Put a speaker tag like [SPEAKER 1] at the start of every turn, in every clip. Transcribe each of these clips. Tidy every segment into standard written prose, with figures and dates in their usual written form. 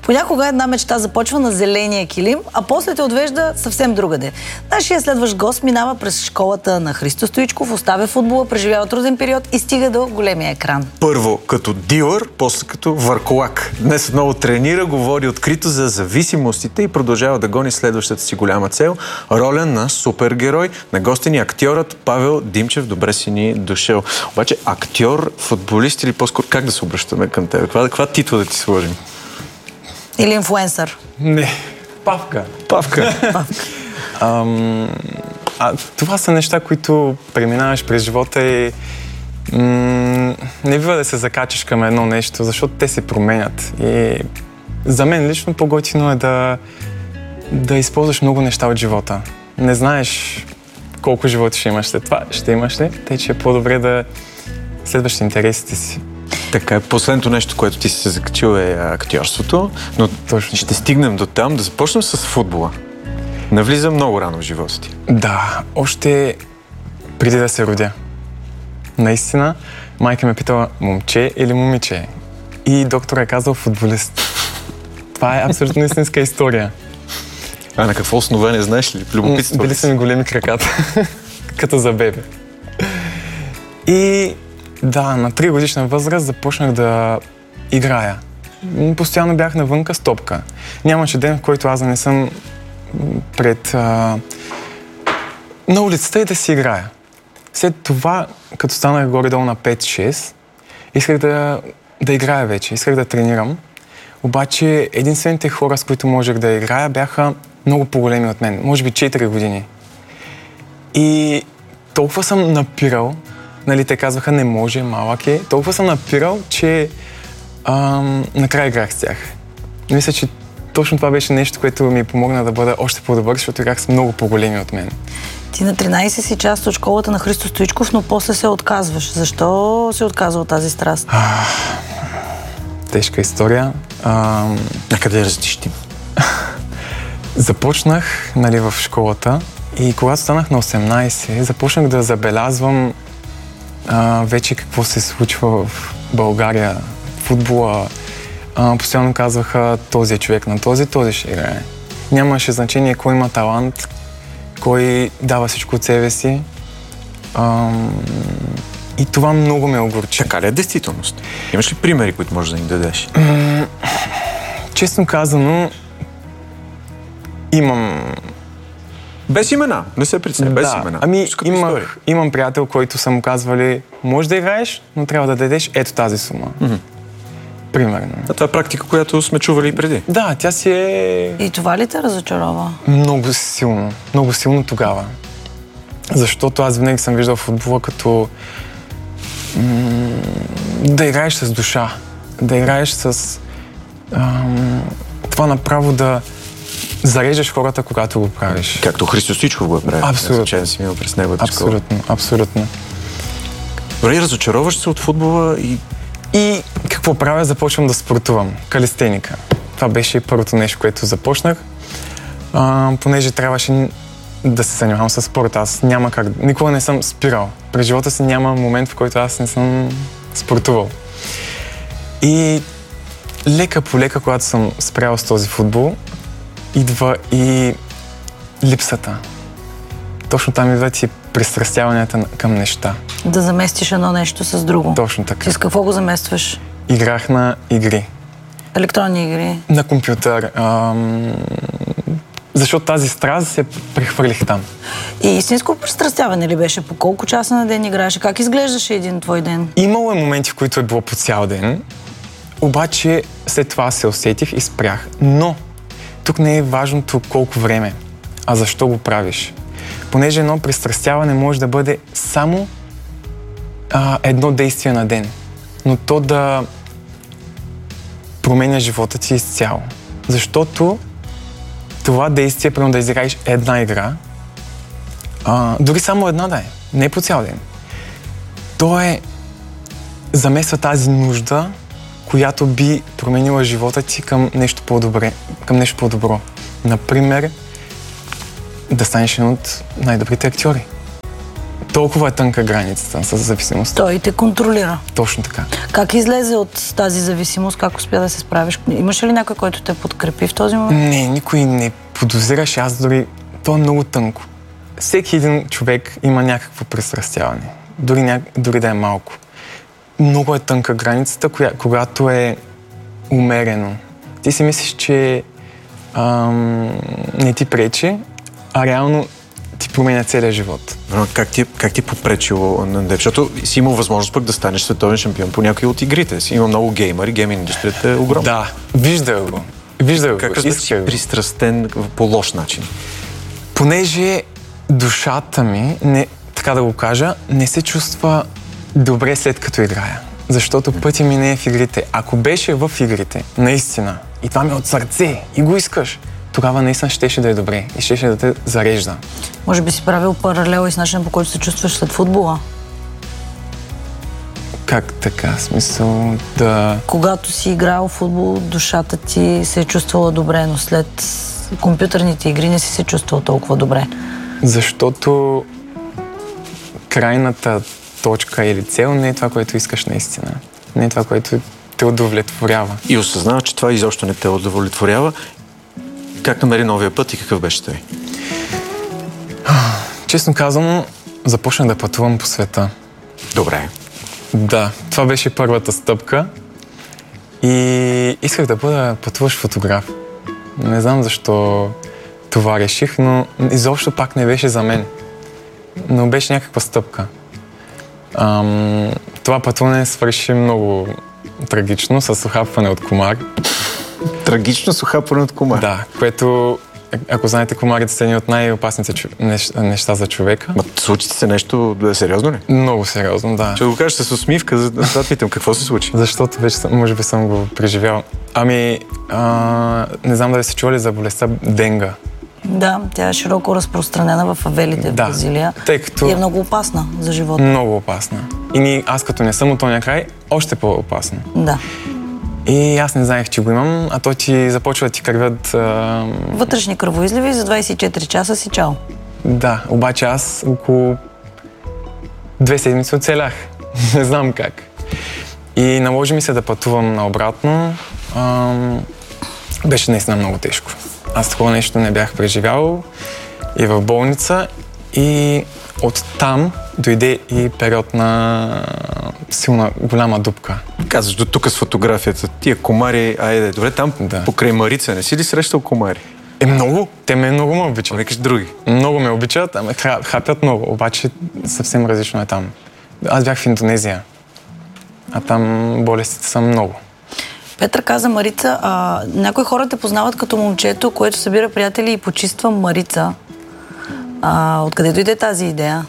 [SPEAKER 1] Понякога една мечта започва на зеления килим, а после те отвежда съвсем другаде. Нашия следващ гост минава през школата на Христо Стоичков, оставя футбола, преживява труден период и стига до големия екран.
[SPEAKER 2] Първо като дилър, после като върколак. Днес отново тренира, говори открито за зависимостите и продължава да гони следващата си голяма цел – роля на супергерой. На гости ни актьорът Павел Димчев. Добре си ни дошъл. Обаче актьор, футболист или по-скоро как да се обръщаме към теб? Каква титла да ти сложим?
[SPEAKER 1] Или инфлуенсър?
[SPEAKER 3] Не, Павка.
[SPEAKER 2] Павка.
[SPEAKER 3] Това са неща, които преминаваш през живота и не бива да се закачаш към едно нещо, защото те се променят. И за мен лично по-готино е да използваш много неща от живота. Не знаеш колко животи ще имаш след това, ще имаш ли, тъй че е по-добре да следваш интересите си.
[SPEAKER 2] Така, последното нещо, което ти си се закачил е актьорството, но точно ще стигнем до там. Да започнем с футбола. Навлиза много рано в живота ти.
[SPEAKER 3] Да, още преди да се родя. Наистина, майка ме питала момче или момиче. И доктор е казал футболист. Това е абсолютно истинска история.
[SPEAKER 2] А на какво основание знаеш ли? Любопитство.
[SPEAKER 3] Били са ми големи краката, като за бебе. И да, на 3 годишна възраст започнах да играя. Постоянно бях навънка с топка. Нямаше ден, в който аз да не съм на улицата и да си играя. След това, като станах горе-долу на 5-6, исках да играя вече, исках да тренирам. Обаче единствените хора, с които можех да играя, бяха много по-големи от мен, може би 4 години. И толкова съм напирал, нали, те казваха не може, малък е, толкова съм напирал, че накрая играх с тях. Мисля, че точно това беше нещо, което ми помогна да бъда още по-добър, защото играх с много по-големи от мен.
[SPEAKER 1] Ти на 13 си част от школата на Христо Стоичков, но после се отказваш. Защо се отказва от тази страст?
[SPEAKER 3] Тежка история.
[SPEAKER 2] Къде разтищим?
[SPEAKER 3] Започнах, нали, в школата и когато станах на 18, започнах да забелязвам вече какво се случва в България. Футбола. Постоянно казваха този е човек на този ще играе. Нямаше значение кой има талант, кой дава всичко от себе си. И това много ме огорчи.
[SPEAKER 2] Така ли е действителност? Имаш ли примери, които можеш да ни дадеш?
[SPEAKER 3] Честно казано, имам...
[SPEAKER 2] Без имена, не се притесняй, без имена.
[SPEAKER 3] Имам приятел, който са му казвали, може да играеш, но трябва да дадеш ето тази сума. Примерно.
[SPEAKER 2] А това е практика, която сме чували и преди.
[SPEAKER 3] Да, тя си е...
[SPEAKER 1] И това ли те разочарова?
[SPEAKER 3] Много силно тогава. Защото аз винаги съм виждал футбола като да играеш с душа, да играеш с това направо да зареждаш хората, когато го правиш.
[SPEAKER 2] Както Христо Стоичков го прави.
[SPEAKER 3] Абсолютно.
[SPEAKER 2] Си минал през неговата школа.
[SPEAKER 3] Абсолютно.
[SPEAKER 2] Добре, разочароваш се от футбола
[SPEAKER 3] и какво правя? Започвам да спортувам. Калистеника. Това беше първото нещо, което започнах. Понеже трябваше да се занимавам с спорт. Аз няма как... Никога не съм спирал. През живота си няма момент, в който аз не съм спортувал. И лека по лека, когато съм спрял с този футбол, идва и липсата. Точно там идват и пристрастяванията към неща.
[SPEAKER 1] Да заместиш едно нещо с друго.
[SPEAKER 3] Точно така.
[SPEAKER 1] Ти с какво го заместваш?
[SPEAKER 3] Играх на игри.
[SPEAKER 1] Електронни игри?
[SPEAKER 3] На компютър. Защото тази страст се прехвърлих там.
[SPEAKER 1] И истинско пристрастяване ли беше? По колко часа на ден играеше? Как изглеждаше един твой ден?
[SPEAKER 3] Имало е моменти, в които е било по цял ден, обаче след това се усетих и спрях. Но тук не е важното колко време, а защо го правиш. Понеже едно пристрастяване може да бъде само едно действие на ден, но то да променя живота ти изцяло. Защото това действие, примерно да изиграеш една игра, дори само една да е, не по цял ден, то замества тази нужда, която би променила живота ти към нещо по-добро. Например, да станеш един от най-добрите актьори. толкова е тънка границата с зависимостта.
[SPEAKER 1] Той те контролира.
[SPEAKER 3] Точно така.
[SPEAKER 1] Как излезе от тази зависимост? Как успя да се справиш? Имаше ли някой, който те подкрепи в този момент?
[SPEAKER 3] Не, никой не подозираше. Аз дори... То е много тънко. Всеки един човек има някакво пристрастяване. Дори да е малко. Много е тънка границата, когато е умерено. Ти си мислиш, че не ти пречи, а реално ти променя целия живот.
[SPEAKER 2] Как ти попречило на теб? Защото си имал възможност пък да станеш световен шампион по някои от игрите си. Има много геймери, гейминг индустрията е огромна.
[SPEAKER 3] Да, виждах го. Как
[SPEAKER 2] да си пристрастен по лош начин?
[SPEAKER 3] Понеже душата ми, така да го кажа, не се чувства добре след като играя. Защото пътя ми не е в игрите. Ако беше в игрите, наистина, и това ми е от сърце, и го искаш, тогава наистина щеше да е добре и щеше да те зарежда.
[SPEAKER 1] Може би си правил паралел и с начина, по който се чувстваш след футбола?
[SPEAKER 3] Как така? Смисъл да...
[SPEAKER 1] Когато си играл в футбол, душата ти се е чувствала добре, но след компютърните игри не си се чувствал толкова добре.
[SPEAKER 3] Защото крайната точка или цел не е това, което искаш наистина. Не е това, което те удовлетворява.
[SPEAKER 2] И осъзнава, че това изобщо не те удовлетворява. Как намери новия път и какъв беше той?
[SPEAKER 3] Честно казано, започнах да пътувам по света.
[SPEAKER 2] Добре.
[SPEAKER 3] Да, това беше първата стъпка. И исках да бъда пътуващ фотограф. Не знам защо това реших, но изобщо пак не беше за мен. Но беше някаква стъпка. Това пътуване свърши много трагично, с ухапване от комар.
[SPEAKER 2] Трагично с ухапване от комар?
[SPEAKER 3] Да, което, ако знаете, комарите са едни от най-опасните неща за човека.
[SPEAKER 2] Случи се нещо сериозно ли?
[SPEAKER 3] Много сериозно, да.
[SPEAKER 2] Ще го кажеш с усмивка, за да питам какво се случи.
[SPEAKER 3] Защото вече, може би съм го преживял. Не знам дали сте чували за болестта денга.
[SPEAKER 1] Да, тя е широко разпространена в фавелите в Бразилия.
[SPEAKER 3] Тъй като...
[SPEAKER 1] И е много опасна за живота.
[SPEAKER 3] Много опасна. И аз като не съм от този край, още по-опасна.
[SPEAKER 1] Да.
[SPEAKER 3] И аз не знаех, че го имам, а то ти започва да ти кървят...
[SPEAKER 1] Вътрешни кръвоизливи за 24 часа си чао.
[SPEAKER 3] Да, обаче аз около 2 седмици оцелях. Не знам как. И наложи ми се да пътувам наобратно. Беше наистина много тежко. Аз такова нещо не бях преживял и в болница, и оттам дойде и период на силна, голяма дупка.
[SPEAKER 2] Казваш до тук с фотографията. Тия комари, айде, добре, там покрай Марица, не си ли срещал комари?
[SPEAKER 3] Много. Те много ме обичат.
[SPEAKER 2] Некаш други.
[SPEAKER 3] Много ме обичат, хапят много, обаче съвсем различно е там. Аз бях в Индонезия, а там болестите са много.
[SPEAKER 1] Петър каза Марица, някои хора те познават като момчето, което събира приятели и почиства Марица. Откъде дойде тази идея?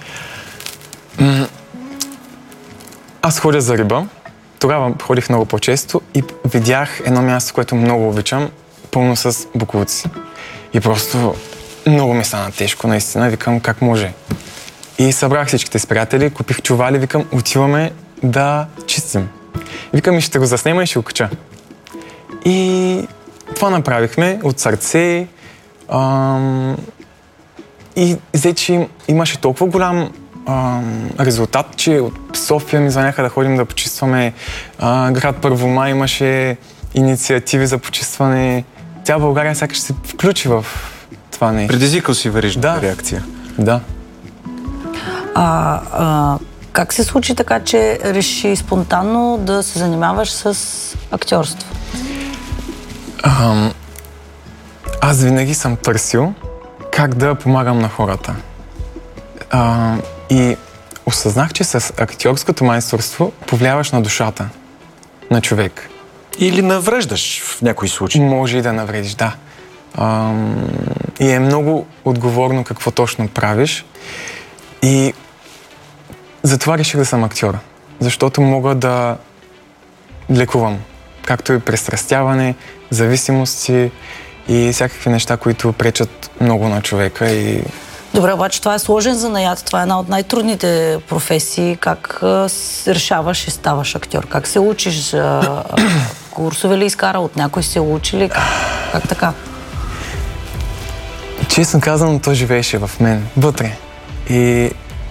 [SPEAKER 3] Аз ходя за риба. Тогава ходих много по-често и видях едно място, което много обичам, пълно с боклуци. И просто много ми стана тежко, наистина. Викам, как може? И събрах всичките с приятели, купих чували, викам, отиваме да чистим. Викам, и ще го заснема и ще го кача. И това направихме от сърце. И взе, че имаше толкова голям резултат, че от София ми звъняха да ходим да почистваме. Град Първомай имаше инициативи за почистване. Цяла България сякаш се включи в това нещо.
[SPEAKER 2] Предизвикал си верижната реакция.
[SPEAKER 3] Да.
[SPEAKER 1] Как се случи така, че реши спонтанно да се занимаваш с актьорство?
[SPEAKER 3] Аз винаги съм търсил как да помагам на хората. И осъзнах, че с актьорското майсторство повлияваш на душата на човек.
[SPEAKER 2] Или навреждаш в някои случаи.
[SPEAKER 3] Може и да навредиш, да. И е много отговорно какво точно правиш. И затова реших да съм актьор. Защото мога да лекувам. Както и пристрастяване, зависимости и всякакви неща, които пречат много на човека.
[SPEAKER 1] Добре, обаче това е сложен занаят. Това е една от най-трудните професии. Как решаваш и ставаш актьор? Как се учиш? Курсове ли изкара? От някой се учи ли? Как така?
[SPEAKER 3] Честно казано, то живееше в мен, вътре. И